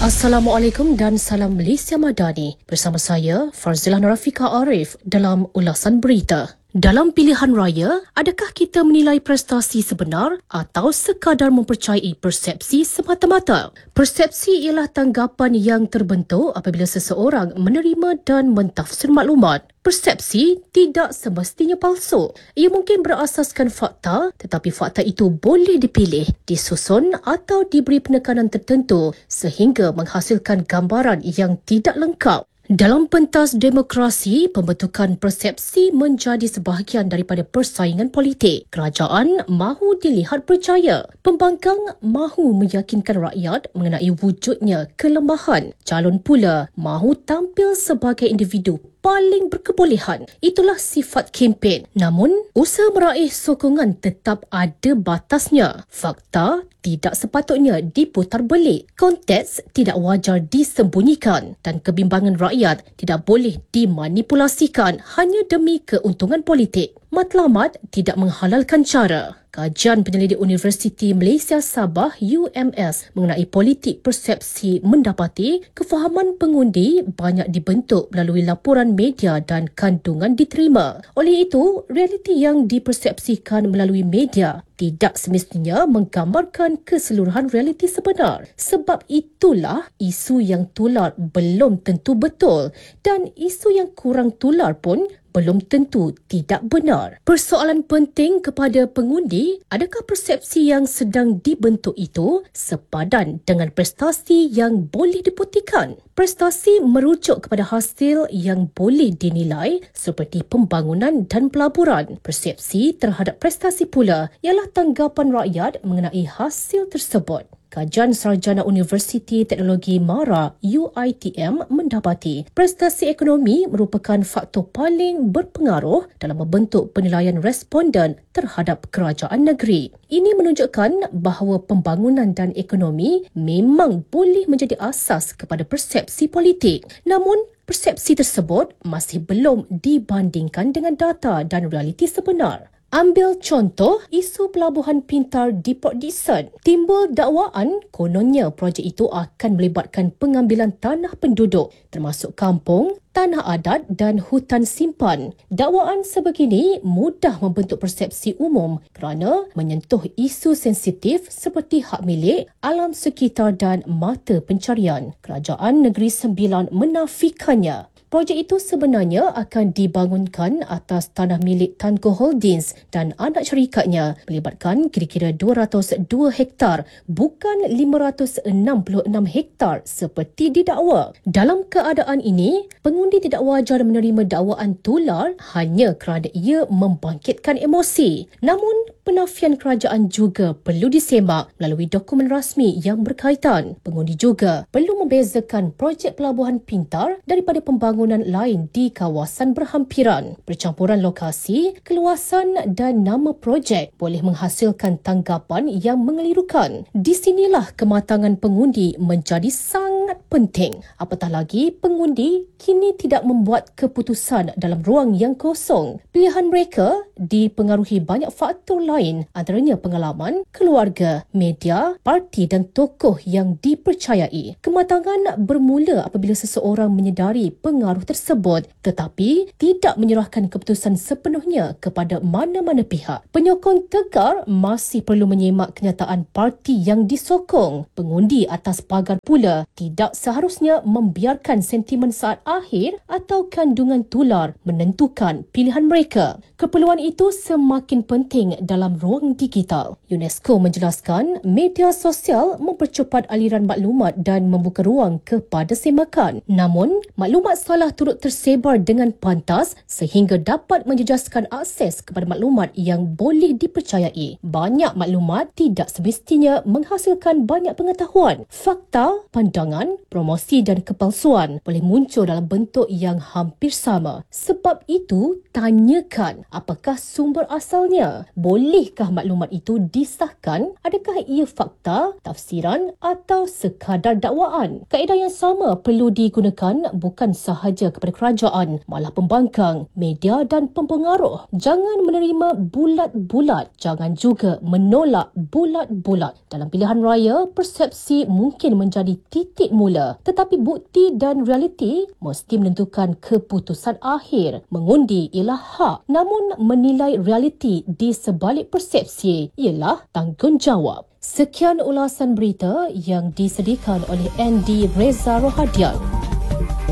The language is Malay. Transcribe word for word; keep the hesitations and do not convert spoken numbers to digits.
Assalamualaikum dan salam Malaysia Madani. Bersama saya, Farzilah Norafika Arif dalam ulasan berita. Dalam pilihan raya, adakah kita menilai prestasi sebenar atau sekadar mempercayai persepsi semata-mata? Persepsi ialah tanggapan yang terbentuk apabila seseorang menerima dan mentafsir maklumat. Persepsi tidak semestinya palsu. Ia mungkin berasaskan fakta, tetapi fakta itu boleh dipilih, disusun atau diberi penekanan tertentu sehingga menghasilkan gambaran yang tidak lengkap. Dalam pentas demokrasi, pembentukan persepsi menjadi sebahagian daripada persaingan politik. Kerajaan mahu dilihat berjaya. Pembangkang mahu meyakinkan rakyat mengenai wujudnya kelemahan. Calon pula mahu tampil sebagai individu paling berkebolehan. Itulah sifat kempen. Namun, usaha meraih sokongan tetap ada batasnya. Fakta tidak sepatutnya diputar belik. Konteks tidak wajar disembunyikan dan kebimbangan rakyat tidak boleh dimanipulasikan hanya demi keuntungan politik. Matlamat tidak menghalalkan cara. Kajian Penyelidik Universiti Malaysia Sabah U M S mengenai politik persepsi mendapati kefahaman pengundi banyak dibentuk melalui laporan media dan kandungan diterima. Oleh itu, realiti yang dipersepsikan melalui media tidak semestinya menggambarkan keseluruhan realiti sebenar. Sebab itulah isu yang tular belum tentu betul dan isu yang kurang tular pun belum tentu tidak benar. Persoalan penting kepada pengundi, adakah persepsi yang sedang dibentuk itu sepadan dengan prestasi yang boleh dibuktikan? Prestasi merujuk kepada hasil yang boleh dinilai seperti pembangunan dan pelaburan. Persepsi terhadap prestasi pula ialah tanggapan rakyat mengenai hasil tersebut. Kajian Sarjana Universiti Teknologi MARA U I T M mendapati prestasi ekonomi merupakan faktor paling berpengaruh dalam membentuk penilaian responden terhadap kerajaan negeri. Ini menunjukkan bahawa pembangunan dan ekonomi memang boleh menjadi asas kepada persepsi politik. Namun, persepsi tersebut masih belum dibandingkan dengan data dan realiti sebenar. Ambil contoh isu pelabuhan pintar di Port Dickson. Timbul dakwaan kononnya projek itu akan melibatkan pengambilan tanah penduduk termasuk kampung, tanah adat dan hutan simpan. Dakwaan sebegini mudah membentuk persepsi umum kerana menyentuh isu sensitif seperti hak milik, alam sekitar dan mata pencarian. Kerajaan Negeri Sembilan menafikannya. Projek itu sebenarnya akan dibangunkan atas tanah milik Tanko Holdings dan anak syarikatnya melibatkan kira-kira dua ratus dua hektar bukan lima ratus enam puluh enam hektar seperti didakwa. Dalam keadaan ini, pengundi tidak wajar menerima dakwaan tular hanya kerana ia membangkitkan emosi. Namun, penafian kerajaan juga perlu disemak melalui dokumen rasmi yang berkaitan. Pengundi juga perlu membezakan projek pelabuhan pintar daripada pembangunan lain di kawasan berhampiran. Percampuran lokasi, keluasan dan nama projek boleh menghasilkan tanggapan yang mengelirukan. Di sinilah kematangan pengundi menjadi sangat penting. Apatah lagi, pengundi kini tidak membuat keputusan dalam ruang yang kosong. Pilihan mereka dipengaruhi banyak faktor lain, antaranya pengalaman, keluarga, media, parti dan tokoh yang dipercayai. Kematangan bermula apabila seseorang menyedari pengaruh tersebut tetapi tidak menyerahkan keputusan sepenuhnya kepada mana-mana pihak. Penyokong tegar masih perlu menyemak kenyataan parti yang disokong. Pengundi atas pagar pula tidak seharusnya membiarkan sentimen saat akhir atau kandungan tular menentukan pilihan mereka. Keperluan itu semakin penting dalam ruang digital. UNESCO menjelaskan media sosial mempercepat aliran maklumat dan membuka ruang kepada semakan. Namun, maklumat salah turut tersebar dengan pantas sehingga dapat menjejaskan akses kepada maklumat yang boleh dipercayai. Banyak maklumat tidak semestinya menghasilkan banyak pengetahuan. Fakta, pandangan, promosi dan kepalsuan boleh muncul dalam bentuk yang hampir sama. Sebab itu, tanyakan apakah sumber asalnya. Bolehkah maklumat itu disahkan? Adakah ia fakta, tafsiran atau sekadar dakwaan? Kaedah yang sama perlu digunakan bukan sahaja kepada kerajaan, malah pembangkang, media dan pempengaruh. Jangan menerima bulat-bulat, jangan juga menolak bulat-bulat. Dalam pilihan raya, persepsi mungkin menjadi titik mula, tetapi bukti dan realiti mesti menentukan keputusan akhir. Mengundi ialah hak, namun menilai realiti di sebalik persepsi ialah tanggungjawab. Sekian ulasan berita yang disediakan oleh Andy Reza Rohadian.